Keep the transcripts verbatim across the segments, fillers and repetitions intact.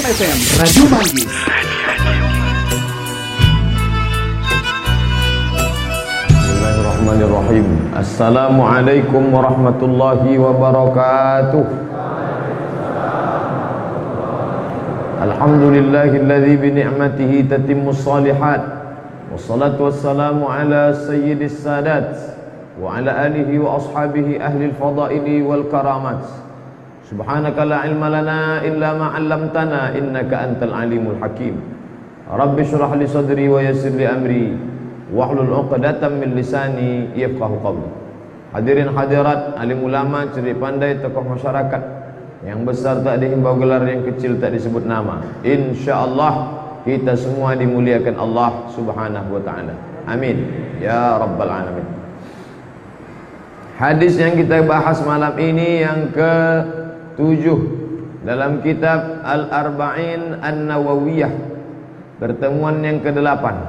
F M Radio Manggis. Bismillahirrahmanirrahim. Assalamualaikum warahmatullahi wabarakatuh. Alhamdulillahilladzi bi ni'matihi tatimmus shalihat. Wassalatu wassalamu ala sayyidis sadat wa ala alihi wa ashabihi ahlil fadaili wal karamat. Subhanaka la ilma lana illa ma 'allamtana innaka antal alimul hakim. Rabbi shrah li sadri wa yassir li amri wahlul 'uqdatam min lisani yafqahu qawli. Hadirin hadirat, alim ulama, cerdik pandai, tokoh masyarakat, yang besar tak dihimbau gelar, yang kecil tak disebut nama. Insyaallah kita semua dimuliakan Allah Subhanahu wa taala. Amin ya rabbal alamin. Hadis yang kita bahas malam ini yang ke tujuh dalam kitab Al-Arba'in An-Nawawiyah, pertemuan yang kedelapan.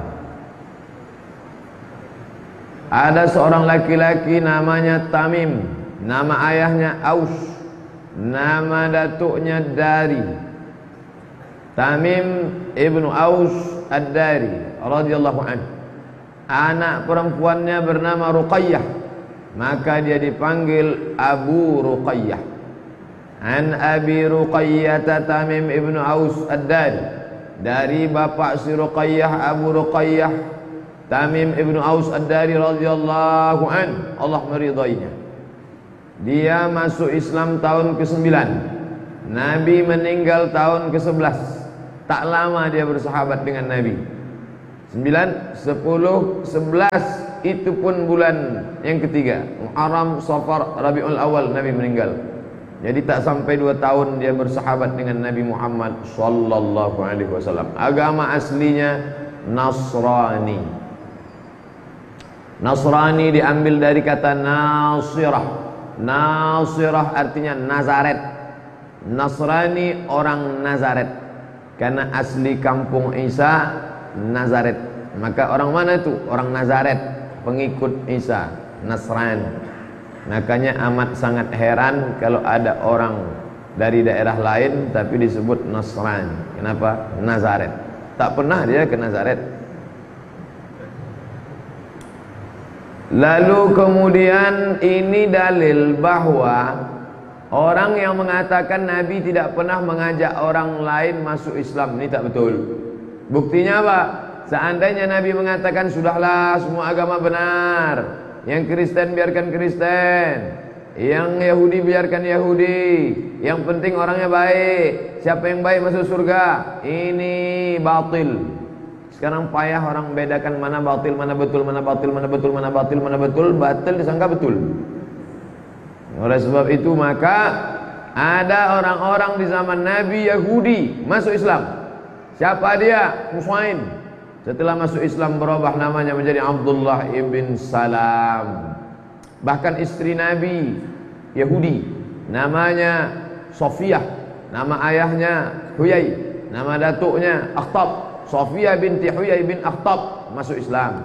Ada seorang laki-laki namanya Tamim, nama ayahnya Aus, nama datuknya Dari. Tamim ibnu Aus Ad-Dari radhiyallahu anhu. Anak perempuannya bernama Ruqayyah, maka dia dipanggil Abu Ruqayyah. An Abi Ruqayyah Tamim ibnu Aus Ad-Dari, dari bapak si Ruqayyah Abu Ruqayyah Tamim ibnu Aus Ad-Dari radhiyallahu an, Allah meridainya. Dia masuk Islam tahun kesembilan, Nabi meninggal tahun kesebelas. Tak lama dia bersahabat dengan Nabi. Sembilan, sepuluh, sebelas, itu pun bulan yang ketiga, Muharram, Safar, Rabiul Awal, Nabi meninggal. Jadi tak sampai dua tahun dia bersahabat dengan Nabi Muhammad sallallahu alaihi wasallam. Agama aslinya Nasrani. Nasrani diambil dari kata Nasirah. Nasirah artinya Nazaret. Nasrani orang Nazaret, karena asli kampung Isa Nazaret. Maka orang mana itu? Orang Nazaret, pengikut Isa, Nasrani. Makanya amat sangat heran kalau ada orang dari daerah lain tapi disebut Nasrani. Kenapa? Nazaret. Tak pernah dia ke Nazaret. Lalu kemudian ini dalil bahwa orang yang mengatakan Nabi tidak pernah mengajak orang lain masuk Islam, ini tak betul. Buktinya apa? Seandainya Nabi mengatakan sudahlah semua agama benar, yang Kristen biarkan Kristen, yang Yahudi biarkan Yahudi, yang penting orangnya baik, siapa yang baik masuk surga, ini batil. Sekarang payah orang bedakan mana batil, mana betul, mana batil, mana betul, mana batil, mana betul. Batil disangka betul. Oleh sebab itu maka ada orang-orang di zaman Nabi Yahudi masuk Islam. Siapa dia? Mus'ain. Setelah masuk Islam berubah namanya menjadi Abdullah ibn Salam. Bahkan istri Nabi Yahudi namanya Sofiyah, nama ayahnya Huyai, nama datuknya Akhtab. Sofiyah binti Huyai bin Akhtab masuk Islam.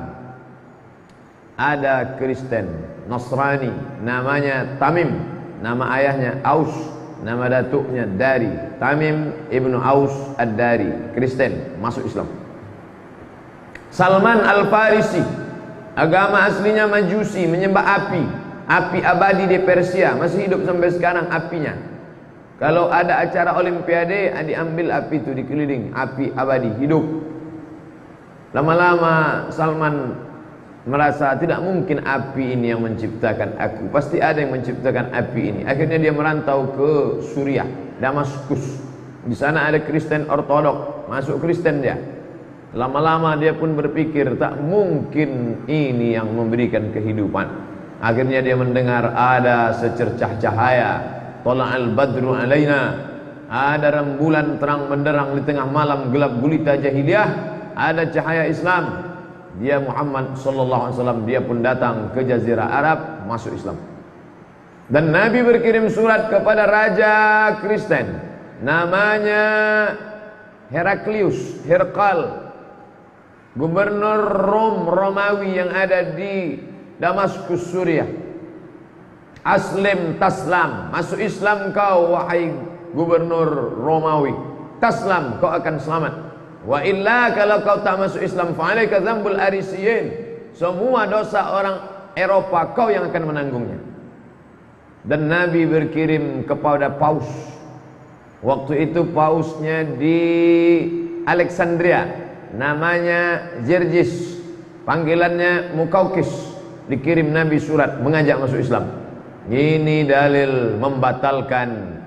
Ada Kristen Nasrani namanya Tamim, nama ayahnya Aus, nama datuknya Dari. Tamim ibnu Aus Ad-Dari, Kristen, masuk Islam. Salman Al-Farisi, agama aslinya Majusi, menyembah api, api abadi di Persia, masih hidup sampai sekarang apinya. Kalau ada acara olimpiade, diambil api itu dikeliling, api abadi hidup. Lama-lama Salman merasa tidak mungkin api ini yang menciptakan aku, pasti ada yang menciptakan api ini. Akhirnya dia merantau ke Suriah, Damaskus. Di sana ada Kristen Ortodok, masuk Kristen dia. Lama-lama dia pun berpikir tak mungkin ini yang memberikan kehidupan. Akhirnya dia mendengar ada secercah cahaya. Tala'al badru alaina, ada rembulan terang benderang di tengah malam gelap gulita jahiliyah, ada cahaya Islam. Dia Muhammad sallallahu alaihi wasallam, dia pun datang ke Jazirah Arab, masuk Islam. Dan Nabi berkirim surat kepada raja Kristen namanya Heraklius, Herkal, gubernur Rom, Romawi yang ada di Damaskus, Suriah. Aslim taslam, masuk Islam kau wahai gubernur Romawi. taslam, kau akan selamat. Wa illa, kalau kau tak masuk Islam, fa'alaika dzambul arisiyin, semua dosa orang Eropa kau yang akan menanggungnya. Dan Nabi berkirim kepada paus. Waktu itu pausnya di Alexandria, namanya Gergis, panggilannya Mukaukis. Dikirim Nabi surat mengajak masuk Islam. Ini dalil membatalkan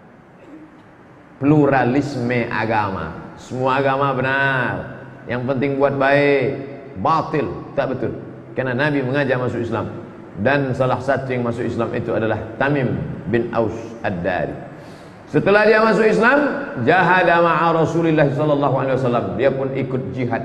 pluralisme agama. Semua agama benar, yang penting buat baik. Batil tak betul, karena Nabi mengajak masuk Islam. Dan salah satu yang masuk Islam itu adalah Tamim bin Aus Ad-Dari. Setelah dia masuk Islam, jahada ma'a Rasulullah sallallahu alaihi wasallam, dia pun ikut jihad.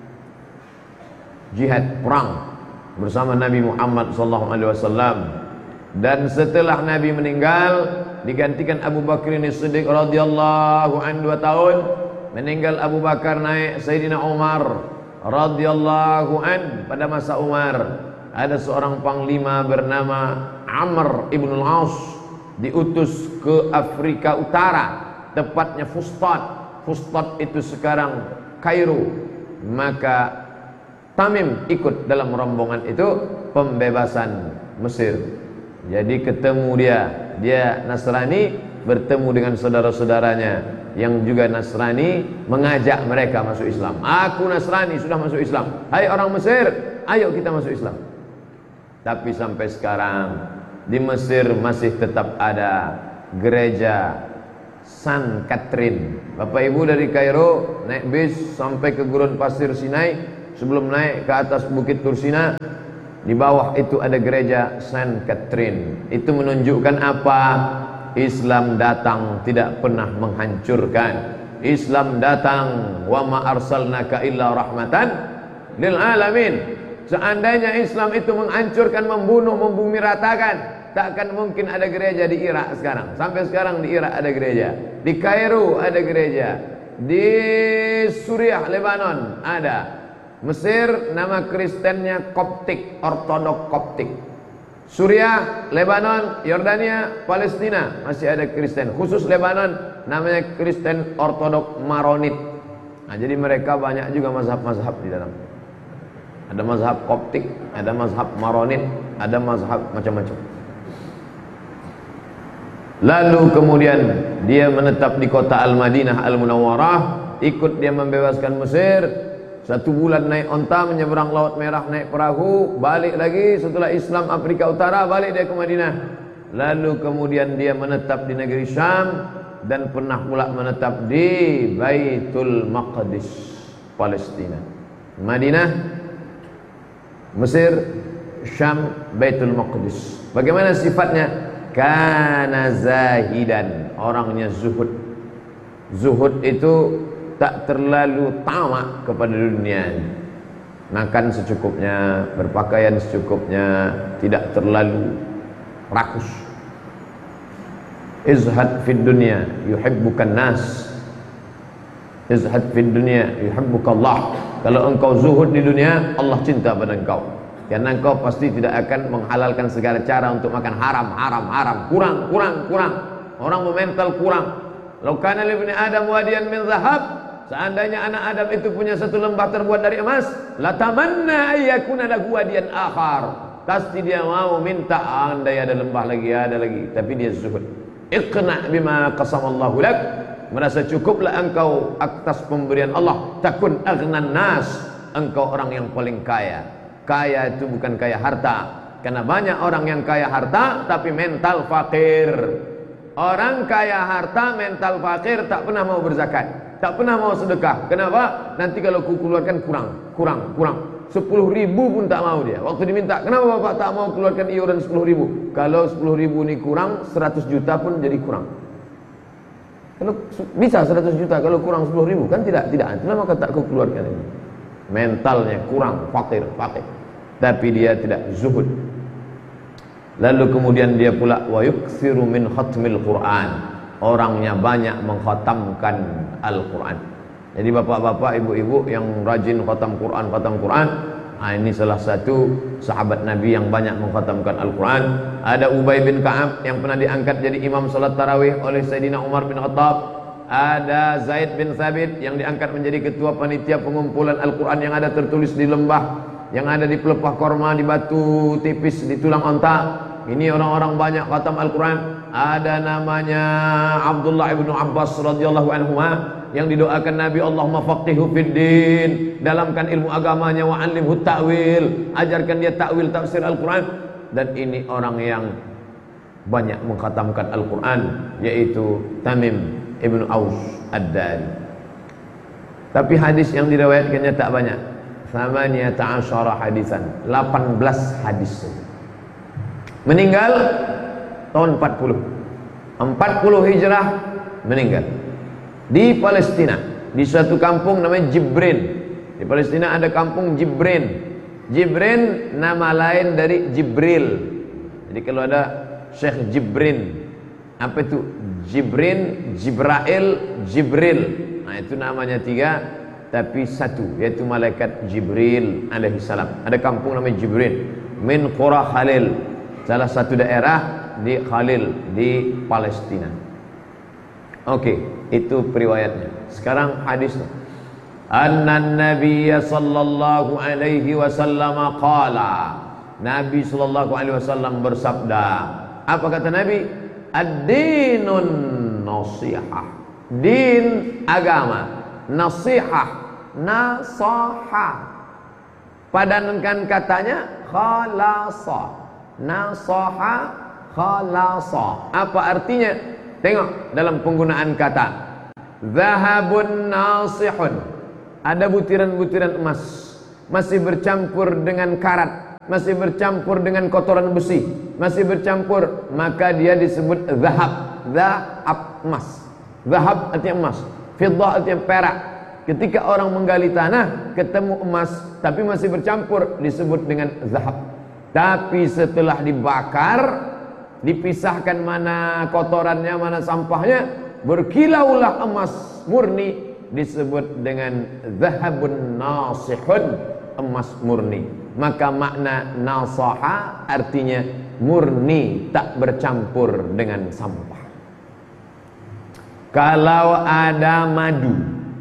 Jihad, perang bersama Nabi Muhammad sallallahu alaihi wasallam. Dan setelah Nabi meninggal, digantikan Abu Bakar As-Siddiq radhiyallahu anhu dua tahun. Meninggal Abu Bakar, naik Sayyidina Umar radhiyallahu an. Pada masa Umar ada seorang panglima bernama Amr ibn al-As, diutus ke Afrika Utara, tepatnya Fustat. Fustat itu sekarang Kairo. Maka Tamim ikut dalam rombongan itu pembebasan Mesir. Jadi ketemu dia, dia Nasrani, bertemu dengan saudara-saudaranya yang juga Nasrani, mengajak mereka masuk Islam. Aku Nasrani sudah masuk Islam, hai orang Mesir, ayo kita masuk Islam. Tapi sampai sekarang di Mesir masih tetap ada gereja San Catherine. Bapak Ibu dari Kairo naik bis sampai ke gurun pasir Sinai, sebelum naik ke atas bukit Tursina, di bawah itu ada gereja San Catherine. Itu menunjukkan apa? Islam datang tidak pernah menghancurkan. Islam datang, wa ma arsalnaka illa rahmatan lil alamin. Seandainya Islam itu menghancurkan, membunuh, membumi ratakan, takkan mungkin ada gereja di Irak sekarang. Sampai sekarang di Irak ada gereja, di Kairo ada gereja, di Suriah, Lebanon ada, Mesir nama Kristennya Koptik, Ortodok Koptik. Suriah, Lebanon, Yordania, Palestina masih ada Kristen. Khusus Lebanon namanya Kristen Ortodok Maronit. Nah, jadi mereka banyak juga mazhab-mazhab di dalam. Ada mazhab Koptik, ada mazhab Maronit, ada mazhab macam-macam. Lalu kemudian dia menetap di kota Al-Madinah Al-Munawwarah, ikut dia membebaskan Mesir. Satu bulan naik onta, menyeberang Laut Merah, naik perahu, balik lagi. Setelah Islam Afrika Utara, balik dia ke Madinah. Lalu kemudian dia menetap di negeri Syam, dan pernah pula menetap di Baitul Maqdis, Palestina. Madinah, Mesir, Syam, Baitul Maqdis. Bagaimana sifatnya? Kana zahidan, orangnya zuhud. Zuhud itu tak terlalu tamak kepada dunia. Makan secukupnya, berpakaian secukupnya, tidak terlalu rakus. Izhad fid dunya yuhibbukan nas. Izhad fid dunya yuhibbukallah. Kalau engkau zuhud di dunia, Allah cinta pada engkau. Karena engkau pasti tidak akan menghalalkan segala cara untuk makan haram, haram, haram. Kurang, kurang, kurang. Orang memental kurang. Lau kana li ibni Adam wadiyan min zahab, seandainya anak Adam itu punya satu lembah terbuat dari emas, latamanna ayyakuna lahu wadiyan akhar. Pasti dia mau minta, andai ada lembah lagi, ada lagi. Tapi dia zuhud. Iqna bima qasamallahu lak. Merasa cukuplah engkau atas pemberian Allah. Takun aghnan nas. Engkau orang yang paling kaya. Kaya itu bukan kaya harta. Karena banyak orang yang kaya harta tapi mental fakir. Orang kaya harta mental fakir, tak pernah mau berzakat, tak pernah mau sedekah. Kenapa? Nanti kalau ku keluarkan kurang, kurang, kurang. Sepuluh ribu pun tak mau dia. Waktu diminta, kenapa bapak tak mau keluarkan iuran sepuluh ribu? Kalau sepuluh ribu ini kurang, seratus juta pun jadi kurang. Kalau bisa seratus juta, kalau kurang sepuluh ribu kan tidak, tidak. Kenapa tak ku keluarkan ini? Mentalnya kurang, fakir, fakir. Tapi dia tidak zuhud. Lalu kemudian dia pula wa yuksiru min khatmil Quran. Orangnya banyak mengkhatamkan Al-Quran. Jadi bapak-bapak, ibu-ibu yang rajin khatam Quran, khatam Quran, nah ini salah satu sahabat Nabi yang banyak mengkhatamkan Al-Quran. Ada Ubay bin Ka'ab yang pernah diangkat jadi imam salat tarawih oleh Sayyidina Umar bin Khattab. ada Zaid bin Thabit yang diangkat menjadi ketua panitia pengumpulan Al-Quran yang ada tertulis di lembah, yang ada di pelepah korma, di batu tipis, di tulang onta. Ini orang-orang banyak khatam Al-Quran. Ada namanya Abdullah ibnu Abbas radhiyallahu anhu yang didoakan Nabi, Allahumma faqihu fid din, dalamkan ilmu agamanya, wa 'allimhu ta'wil, ajarkan dia ta'wil tafsir Al-Quran. Dan ini orang yang banyak mengkhatamkan Al-Quran, yaitu Tamim ibnu Aus Ad-Dari. Tapi hadis yang diriwayatkannya tak banyak, thamaniyata asyara hadisan, delapan belas hadis. Meninggal tahun empat puluh empat puluh Hijrah, meninggal di Palestina, di suatu kampung namanya Jibrin. Di Palestina ada kampung Jibrin. Jibrin nama lain dari Jibril. Jadi kalau ada Syekh Jibrin, apa itu? Jibrin, Jibrail, Jibril. Nah itu namanya tiga, tapi satu, yaitu malaikat Jibril alaihi salam. Ada kampung namanya Jibrin, min Qura Khalil, salah satu daerah di Khalil di Palestina. Oke, itu periwayatnya. Sekarang hadisnya. Annan Nabiyya sallallahu alaihi wasallam qala. Nabi sallallahu alaihi wasallam bersabda. Apa kata Nabi? Ad-dinun nasihah. Din agama, nasihah, nasaha. Padankan katanya khalasa. Nasaha, khalasa. Apa artinya? Tengok dalam penggunaan kata. Zahabun nasihun. Ada butiran-butiran emas, masih bercampur dengan karat, masih bercampur dengan kotoran besi, masih bercampur, maka dia disebut zahab. Zahab, emas. Zahab artinya emas, fiddah artinya perak. Ketika orang menggali tanah, ketemu emas tapi masih bercampur, disebut dengan zahab. Tapi setelah dibakar, dipisahkan mana kotorannya, mana sampahnya, berkilaulah emas murni, disebut dengan zahabun nasihun, emas murni. Maka makna nasaha artinya murni, tak bercampur dengan sampah. Kalau ada madu,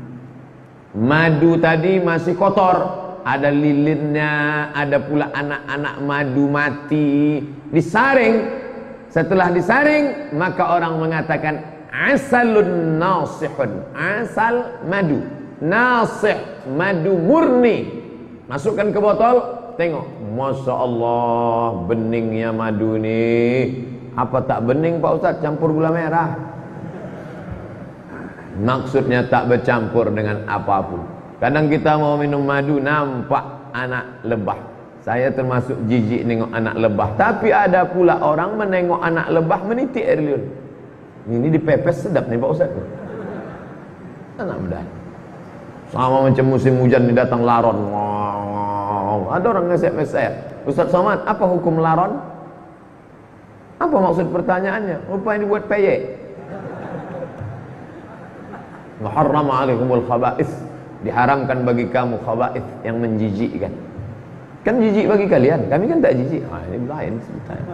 madu tadi masih kotor, ada lilinnya, ada pula anak-anak madu mati, disaring. Setelah disaring, maka orang mengatakan asalun nasihun, asal madu, nasih, madu murni. Masukkan ke botol, tengok, Masya Allah, beningnya madu ini. Apa tak bening Pak Ustaz? Campur gula merah. Maksudnya tak bercampur dengan apapun. Kadang kita mau minum madu, nampak anak lebah. Saya termasuk jijik nengok anak lebah. Tapi ada pula orang menengok anak lebah menitik air liur. Ini dipepes sedap nih Pak Ustaz. Anak muda. Sama macam musim hujan ini datang laron. Wow. Ada orang nge-S M S saya, Ustaz Somad, apa hukum laron? Apa maksud pertanyaannya? Rupanya dibuat peyek. Muharram alaikumul khaba'ith. Diharamkan bagi kamu khaba'ith yang menjijikkan. Kan jijik bagi kalian, kami kan tak jijik. Ah, ini lain ceritanya.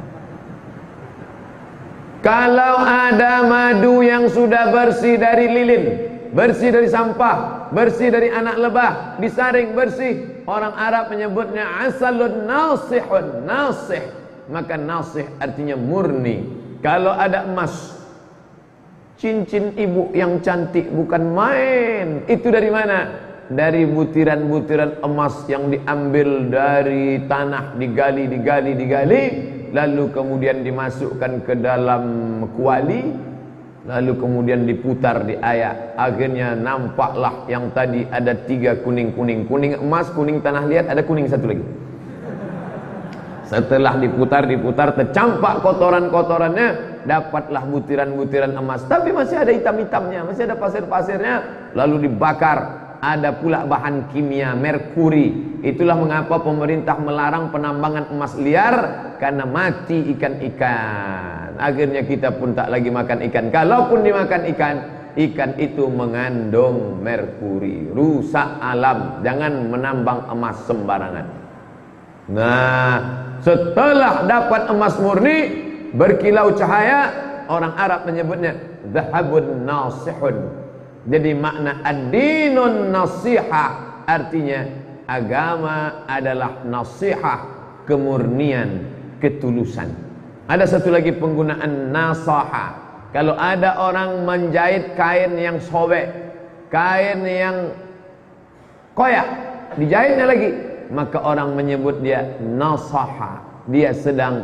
Kalau ada madu yang sudah bersih dari lilin, bersih dari sampah, bersih dari anak lebah, disaring bersih, orang Arab menyebutnya asalun nasihun, nasih. Maka nasih artinya murni. Kalau ada emas, cincin ibu yang cantik bukan main. Itu dari mana? Dari butiran-butiran emas yang diambil dari tanah, digali, digali, digali, lalu kemudian dimasukkan ke dalam kuali, lalu kemudian diputar di ayak. Akhirnya nampaklah yang tadi ada tiga kuning-kuning, kuning emas, kuning tanah liat, ada kuning satu lagi. Setelah diputar, diputar, tercampak kotoran-kotorannya, dapatlah butiran-butiran emas. Tapi masih ada hitam-hitamnya, masih ada pasir-pasirnya, lalu dibakar. Ada pula bahan kimia, merkuri. Itulah mengapa pemerintah melarang penambangan emas liar, karena mati ikan-ikan. Akhirnya kita pun tak lagi makan ikan. Kalaupun dimakan ikan, ikan itu mengandung merkuri, rusak alam. Jangan menambang emas sembarangan. Nah, setelah dapat emas murni, berkilau cahaya, orang Arab menyebutnya zahabun nasihun, Jadi makna ad-dinun nasihah artinya agama adalah nasihah, kemurnian, ketulusan. Ada satu lagi penggunaan nasaha. Kalau ada orang menjahit kain yang sobek, kain yang koyak, dijahitnya lagi, maka orang menyebut dia nasaha. Dia sedang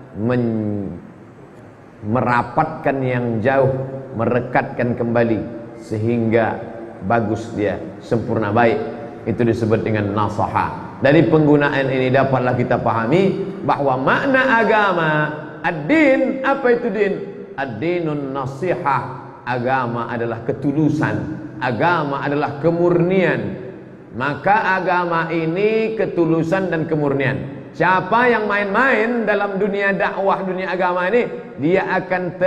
merapatkan yang jauh, merekatkan kembali sehingga bagus dia, sempurna baik. Itu disebut dengan nasaha. Dari penggunaan ini dapatlah kita pahami bahwa makna agama ad-din, apa itu din? Ad-dinun nasihah. Agama adalah ketulusan, agama adalah kemurnian. Maka agama ini ketulusan dan kemurnian. Siapa yang main-main dalam dunia dakwah, dunia agama ini, dia akan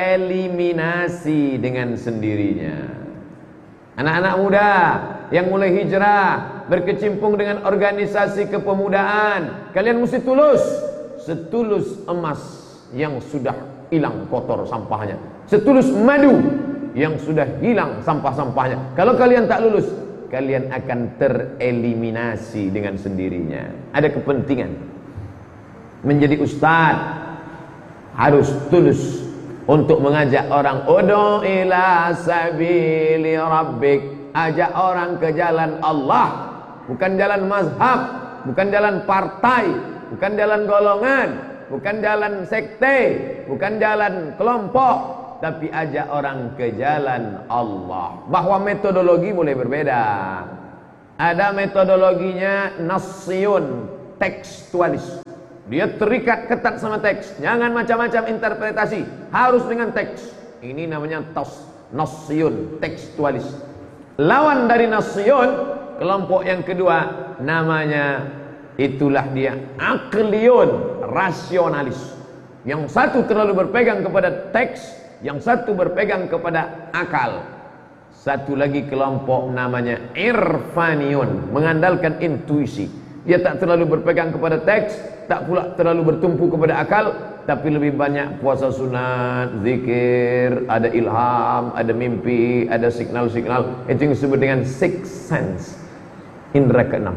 tereliminasi dengan sendirinya. Anak-anak muda yang mulai hijrah, berkecimpung dengan organisasi kepemudaan, kalian mesti tulus, setulus emas yang sudah hilang kotor sampahnya, setulus madu yang sudah hilang sampah-sampahnya. Kalau kalian tak lulus, kalian akan tereliminasi dengan sendirinya. Ada kepentingan menjadi ustaz, harus tulus untuk mengajak orang, udu ila sabili rabbik, ajak orang ke jalan Allah, bukan jalan mazhab, bukan jalan partai, bukan jalan golongan, bukan jalan sekte, bukan jalan kelompok, tapi ajak orang ke jalan Allah. Bahwa metodologi boleh berbeda. Ada metodologinya nasyun, tekstualis. Dia terikat ketat sama teks, jangan macam-macam interpretasi, harus dengan teks. Ini namanya tas nasyun, tekstualis. Lawan dari nasyun, kelompok yang kedua namanya, itulah dia akliyun, rasionalis. Yang satu terlalu berpegang kepada teks, yang satu berpegang kepada akal. Satu lagi kelompok namanya irfaniyun, mengandalkan intuisi. Dia tak terlalu berpegang kepada teks, tak pula terlalu bertumpu kepada akal, tapi lebih banyak puasa sunat, zikir, ada ilham, ada mimpi, ada signal-signal. Itu yang disebut dengan sixth sense, indera keenam.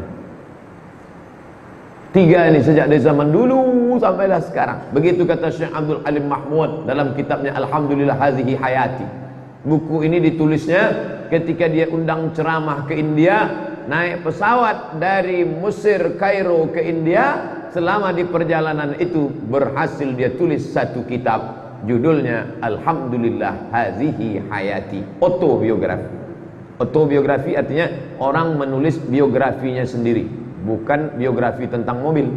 Tiga ini sejak dari zaman dulu sampailah sekarang. Begitu kata Syekh Abdul Alim Mahmud dalam kitabnya Alhamdulillah Hazihi Hayati. Buku ini ditulisnya ketika dia undang ceramah ke India, naik pesawat dari Mesir Kairo ke India. Selama di perjalanan itu berhasil dia tulis satu kitab, judulnya Alhamdulillah Hazihi Hayati, autobiografi. Autobiografi artinya orang menulis biografinya sendiri, bukan biografi tentang mobil.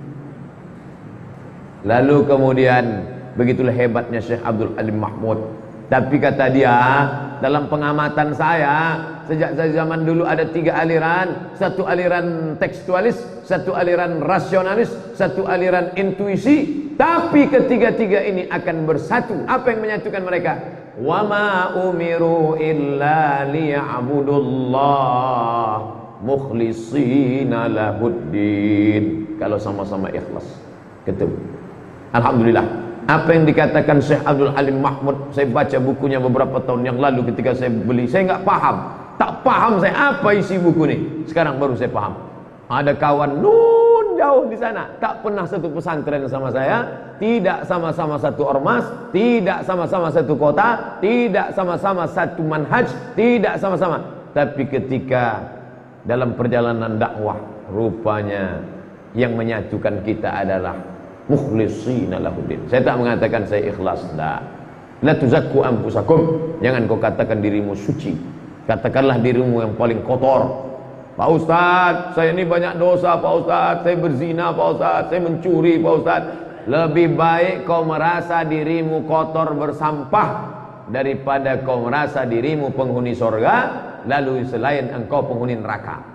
Lalu kemudian begitulah hebatnya Syekh Abdul Alim Mahmud. Tapi kata dia, dalam pengamatan saya, sejak zaman dulu ada tiga aliran. Satu aliran tekstualis, satu aliran rasionalis, satu aliran intuisi. Tapi ketiga-tiga ini akan bersatu. Apa yang menyatukan mereka? Wa ma umiru illa liya'budullah mukhlishina lahuddin. Kalau sama-sama ikhlas, ketemu. Alhamdulillah. Apa yang dikatakan Syekh Abdul Alim Mahmud, saya baca bukunya beberapa tahun yang lalu ketika saya beli, saya nggak paham, tak paham saya apa isi buku ini. Sekarang baru saya paham. Ada kawan nun jauh di sana, tak pernah satu pesantren sama saya, tidak sama-sama satu ormas, tidak sama-sama satu kota, tidak sama-sama satu manhaj, tidak sama-sama. Tapi ketika dalam perjalanan dakwah, rupanya yang menyatukan kita adalah mukhlishina lahuddin. Saya tak mengatakan saya ikhlas, tidak. La tuzakku anfusakum, jangan kau katakan dirimu suci, katakanlah dirimu yang paling kotor. Pak Ustaz, saya ini banyak dosa Pak Ustaz, saya berzina Pak Ustaz, saya mencuri Pak Ustaz. Lebih baik kau merasa dirimu kotor bersampah daripada kau merasa dirimu penghuni sorga, lalu selain engkau penghuni neraka.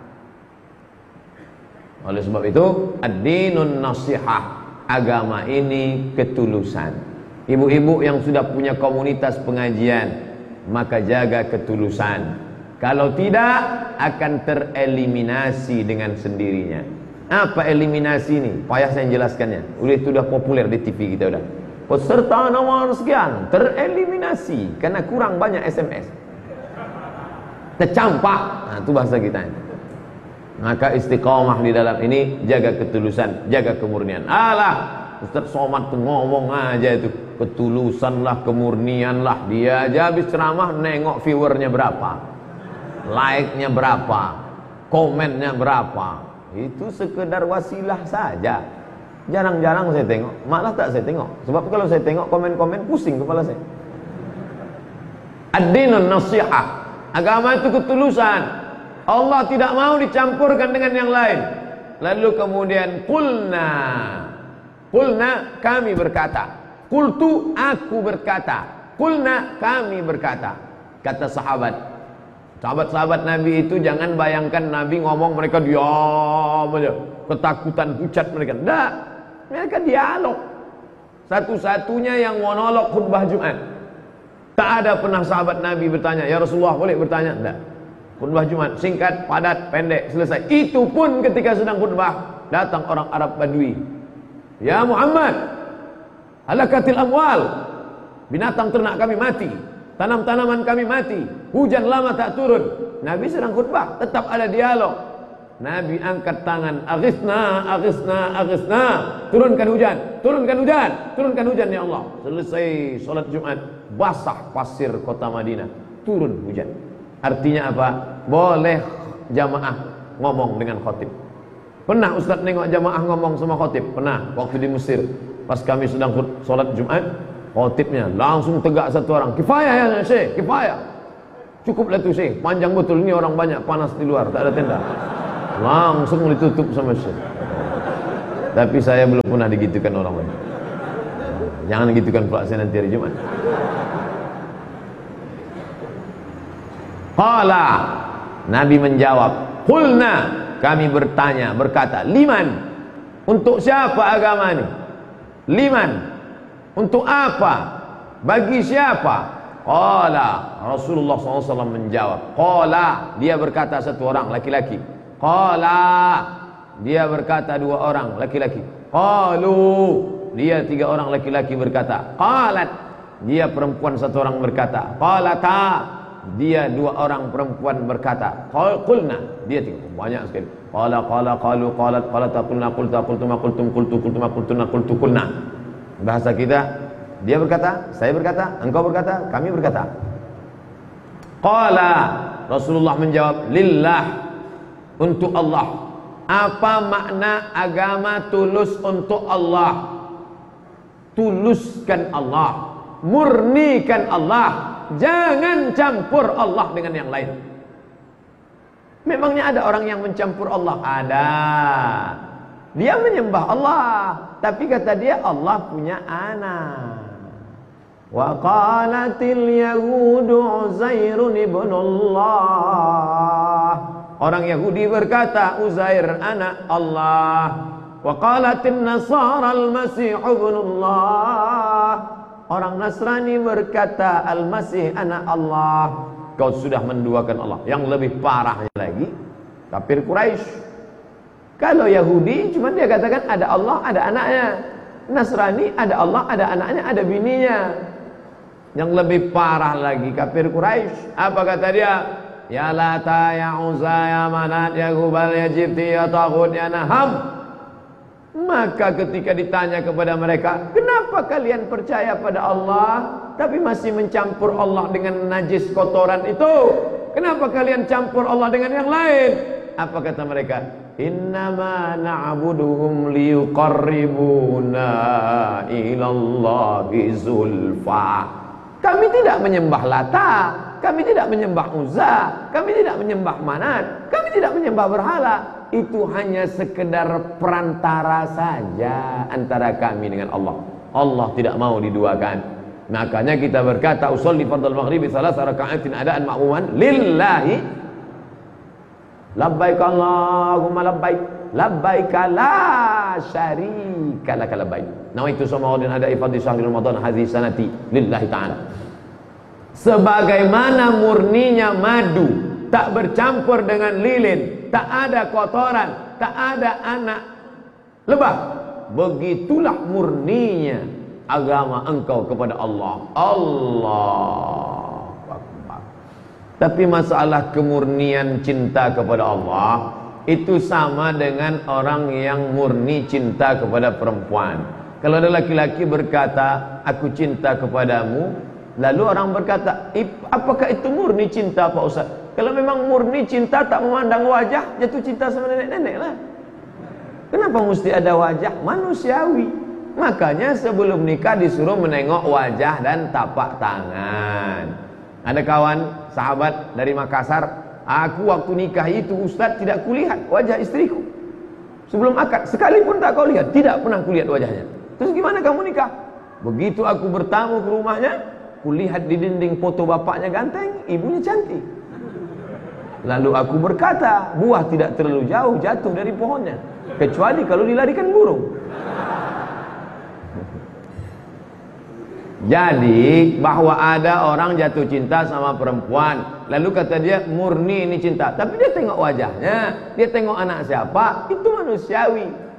Oleh sebab itu, ad-dinun nasihah, agama ini ketulusan. Ibu-ibu yang sudah punya komunitas pengajian, maka jaga ketulusan. Kalau tidak, akan tereliminasi dengan sendirinya. Apa eliminasi ini? Payah saya jelaskannya. Udah itu sudah populer di T V kita udah. Peserta nomor sekian tereliminasi karena kurang banyak S M S. tercampak. Nah, itu bahasa kita. Maka istiqomah di dalam ini, jaga ketulusan, jaga kemurnian. Alah, Ustaz Somad tuh ngomong aja itu ketulusan lah, kemurnian lah. Dia aja habis ceramah nengok viewernya berapa, like-nya berapa, komennya berapa. Itu sekedar wasilah saja. Jarang-jarang saya tengok, malah tak saya tengok. Sebab kalau saya tengok komen-komen pusing kepala saya. Ad-dinun nasihah, agama itu ketulusan. Allah tidak mau dicampurkan dengan yang lain. Lalu kemudian qulna, qulna kami berkata, qultu aku berkata, qulna kami berkata. Kata sahabat, sahabat-sahabat Nabi itu jangan bayangkan Nabi ngomong mereka diam aja, ketakutan pucat mereka. Enggak, mereka dialog. Satu-satunya yang monolog khutbah Jumat. Tak ada pernah sahabat Nabi bertanya, ya Rasulullah boleh bertanya? Enggak. Khutbah Jumat singkat, padat, pendek, selesai. Itu pun ketika sedang khutbah datang orang Arab Badui. Ya Muhammad, halakatil amwal, binatang ternak kami mati, tanam-tanaman kami mati, hujan lama tak turun. Nabi sedang khutbah, tetap ada dialog. Nabi angkat tangan, aghithna, aghithna, aghithna, turunkan hujan, turunkan hujan, turunkan hujan ya Allah. Selesai sholat Jumat, basah pasir kota Madinah, turun hujan. Artinya apa? Boleh jamaah ngomong dengan khotib. Pernah Ustaz nengok jamaah ngomong sama khotib? Pernah, waktu di Mesir. Pas kami sedang sholat Jumat, khotibnya langsung tegak satu orang. Kifayah ya Syekh, kifayah. Cukuplah tu Syekh, panjang betul ini orang banyak, panas di luar, tak ada tenda. Langsung ditutup sama Syekh. Tapi saya belum pernah digitukan orang banyak. Jangan digitukan pula saya nanti hari Jumat. Qala, Nabi menjawab, qulna, kami bertanya, berkata, liman, untuk siapa agama ini? Liman, untuk apa? Bagi siapa? Qala, Rasulullah shallallahu alaihi wasallam menjawab. Qala, dia berkata satu orang laki-laki. Qala, dia berkata dua orang laki-laki. Qalu, dia tiga orang laki-laki berkata. Qalat, dia perempuan satu orang berkata. Qalata, dia dua orang perempuan berkata. Qulna, dia tiga, banyak sekali. Qala qala qalu qalat qalat qulna qulta qultuma qultum qultu qultuma qultuna qultu qulna. Bahasa kita, dia berkata, saya berkata, engkau berkata, kami berkata. Qala, Rasulullah menjawab, lillah, untuk Allah. Apa makna agama tulus untuk Allah? Tuluskan Allah, murnikan Allah, jangan campur Allah dengan yang lain. Memangnya ada orang yang mencampur Allah? Ada. Dia menyembah Allah, tapi kata dia Allah punya anak. Wa qalatil yahudu Uzairun ibnullah. Orang Yahudi berkata Uzair anak Allah. Wa qalatin nasara al-masih ibnullah. Orang Nasrani berkata Al-Masih anak Allah. Kau sudah menduakan Allah. Yang lebih parahnya lagi, kafir Quraisy. Kalau Yahudi cuma dia katakan ada Allah, ada anaknya. Nasrani ada Allah, ada anaknya, ada bininya. Yang lebih parah lagi kafir Quraisy. Apa kata dia? Ya Lata, ya Uzza, ya Manat, ya Hubal, ya Jibti, ya Taghut, ya Naham. Maka ketika ditanya kepada mereka, kenapa kalian percaya pada Allah tapi masih mencampur Allah dengan najis kotoran itu? Kenapa kalian campur Allah dengan yang lain? Apa kata mereka? Innama na'buduhum liyuqarribuna ilallahi zulfa. Kami tidak menyembah Lata, kami tidak menyembah Uzza, kami tidak menyembah Manat, kami tidak menyembah berhala. Itu hanya sekedar perantara saja antara kami dengan Allah. Allah tidak mau diduakan. Makanya kita berkata usolli fardal maghribi salasa raka'atin adaan ma'muman lillahi labbaik Allahumma labbaik labbaik la syarika laka labbaik nawaitu samawadin ada ifadhi syahri ramadan hadhihi sanati lillahi ta'ala. Sebagaimana murninya madu tak bercampur dengan lilin, tak ada kotoran, tak ada anak lebah, begitulah murninya agama engkau kepada Allah. Allah Akbar. Tapi masalah kemurnian cinta kepada Allah itu sama dengan orang yang murni cinta kepada perempuan. Kalau ada laki-laki berkata, aku cinta kepadamu, lalu orang berkata, apakah itu murni cinta Pak Ustaz? Kalau memang murni cinta tak memandang wajah, jatuh cinta sama nenek-nenek lah. Kenapa mesti ada wajah? Manusiawi. Makanya sebelum nikah disuruh menengok wajah dan tapak tangan. Ada kawan sahabat dari Makassar, aku waktu nikah itu Ustaz tidak kulihat wajah istriku. Sebelum akad sekalipun tak kau lihat, tidak pernah kulihat wajahnya. Terus gimana kamu nikah? Begitu aku bertamu ke rumahnya, kulihat di dinding foto bapaknya ganteng, ibunya cantik. Lalu aku berkata, buah tidak terlalu jauh jatuh dari pohonnya, kecuali kalau dilarikan burung. Jadi bahwa ada orang jatuh cinta sama perempuan, lalu kata dia murni ini cinta, tapi dia tengok wajahnya, dia tengok anak siapa, itu manusiawi.